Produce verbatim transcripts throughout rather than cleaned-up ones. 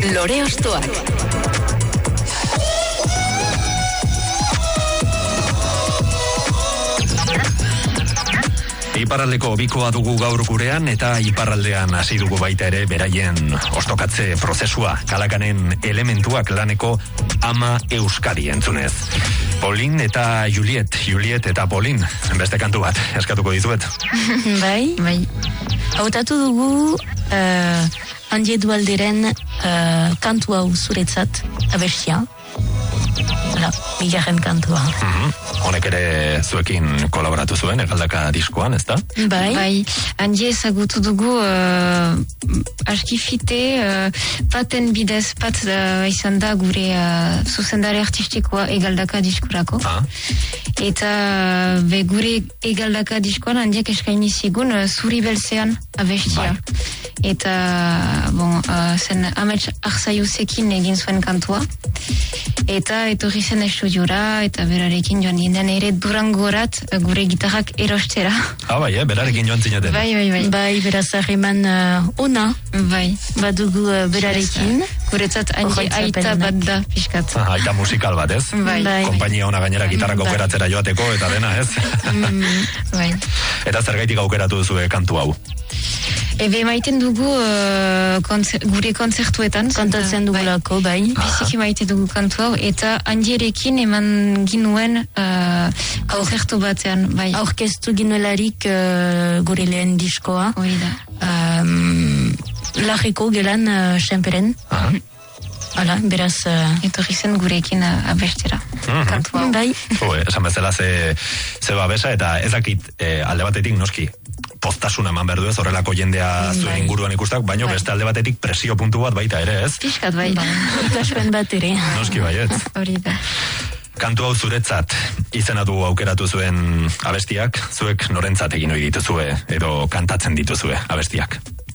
Lore Ostoak. Iparraldeko bikoa dugu gaur gurean eta iparraldean hasi dugu baita ere beraien ostokatze prozesua, Kalakanen elementuak laneko Ama Euskadi entzunez. Polin eta Juliet, Juliet eta Polin, beste kantu bat, eskatuko dizuet. Bai, bai. Hautatu dugu uh, Anje Dualderen uh, kantu hau zuretzat, abestia. Hala, bigarren kantua. Mm-hmm. Honek ere zuekin kolaboratu zuen, Egaldaka diskoan, ez da? Bai. Bai, Anje ezagutu dugu uh, aski fite, uh, paten bidez, pat uh, izan da gure uh, zuzendare artistikoa Egaldaka diskurako. Ah. Eta uh, be gure Egaldaka diskoan Anjek eskaini zigun uh, zuri belzean abestia. Bai. Eta, bon, uh, zen Amets Arzaiusekin egin zuen kantua. Eta etorri zen estudiora, eta berarekin joan ginen ere Durangorat gure gitarrak erostera. Ah, bai, eh? Berarekin joan zinaten. Bai, bai, bai. Bai, beraz harreman uh, ona. Bai. Badugu uh, berarekin. Guretzat Anje aita bat da, pixkat. Ah, aita musikal bat, ez? Bai. Kompainia ona gainera gitarrak aukeratzera joateko, eta dena, ez? Mm, bai. Eta zergaitik aukeratu duzue kantu hau? Ebe maiten dugu uh, konzer, gure konzertuetan. Kantatzen dugulako, bai. Biziki maite dugu kantu hau, eta Anjerekin eman ginuen uh, konzertu batean, bai. Aurkeztu ginuelarik uh, gure lehen diskoa. Hoi da. Um, Lajeko gelan uh, senperen. Aha. Hala, beraz... Uh, etorri zen gurekin uh, abestera. Mm-hmm. Kantu hau. Bai. Jo, esan bezala ze, ze babesa, eta ezakit eh, alde batetik noski postasuna eman behar du ez, horrelako jendea zuen inguruan ikustak, baina bai. Beste alde batetik presio puntu bat baita ere, ez? Piskat bai, ikaspen bat ere. Noski bai, ez? Hori da. Kantu hau zuretzat izena du aukeratu zuen abestiak, zuek norentzat egin ohi dituzue, edo kantatzen dituzue abestiak?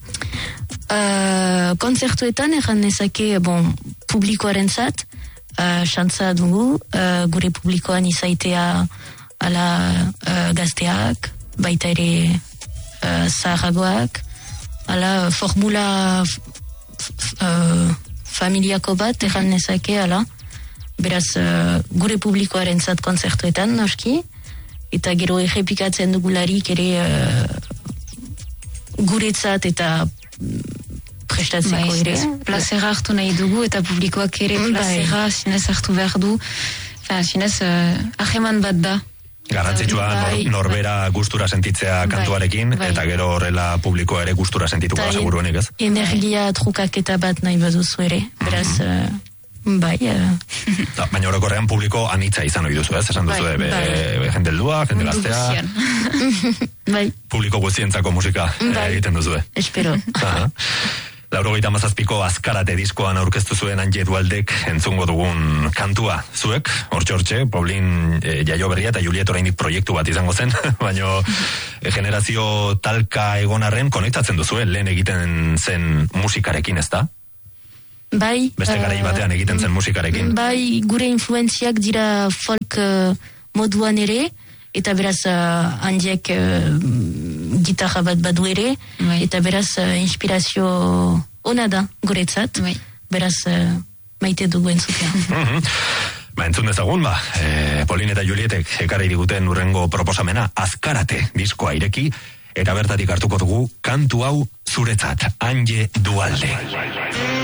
Uh, konzertuetan egan nezake, bon, publikoaren zat, uh, xantza dugu, uh, gure publikoan izaitea ala uh, gazteak, baita ere Uh, zaharagoak, ala formula uh, familiako bat egan nezake, ala beraz uh, gure publikoaren zat konzertuetan noski, eta gero errepikatzen dugularik ere uh, guretzat eta prestatzeko bai, ere plazera hartu nahi dugu, eta publikoak ere plazera bai. Zinez hartu behar du, zinez uh, aheman bat da. Garrantzitsua nor, norbera gustura sentitzea kantuarekin, bai, bai. Eta gero horrela publikoa ere gustura sentituko da seguruenik, ez? Energia trukaketa bat nahi baduzu ere, beraz, mm-hmm. uh, bai. Uh... Da, baina horrekorrean publiko anitza izan ohi duzu, ez? Esan duzu, bai, be, be, jende heldua, jende gaztea. Bai. Publiko guztientzako musika bai. Egiten duzu, eh? Espero. Laurogeita hamazazpiko Azkarate diskoan aurkeztu zuen Anje Dualdek entzungo dugun kantua. Zuek, hortxe hortxe, Paulin e, Jaioberria eta Juliet oraindik proiektu bat izango zen, baina e, generazio talka egonarren konektatzen duzue, lehen egiten zen musikarekin, ez da? Bai. Beste garai batean egiten zen musikarekin. Bai, gure influenziak dira folk uh, moduan ere, eta beraz uh, Anjek uh, gitarra bat badu ere, bai. Eta beraz uh, inspirazio ona da guretzat, bai. Beraz uh, maite dugu entzutea. Mm-hmm. Ba, entzun dezagun, ba, e, Polin eta Julietek ekarri diguten urrengo proposamena, Azkarate diskoa ireki, eta bertatik hartuko dugu kantu hau zuretzat, Anje Dualde.